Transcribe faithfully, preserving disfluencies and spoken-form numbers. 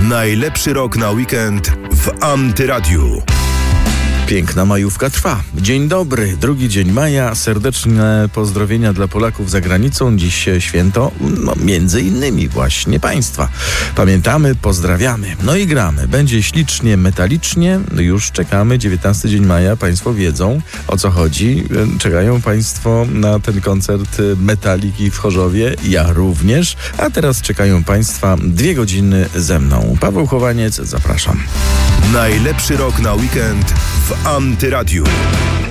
Najlepszy rok na weekend w Antyradiu. Piękna majówka trwa. Dzień dobry, drugi dzień maja. Serdeczne pozdrowienia dla Polaków za granicą. Dziś święto, no między innymi właśnie państwa. Pamiętamy, pozdrawiamy. No i gramy. Będzie ślicznie, metalicznie. Już czekamy. dziewiętnasty dzień maja. Państwo wiedzą, o co chodzi. Czekają Państwo na ten koncert Metaliki w Chorzowie. Ja również. A teraz czekają Państwa dwie godziny ze mną. Paweł Chowaniec, zapraszam. Najlepszy rok na weekend w Antyradiu.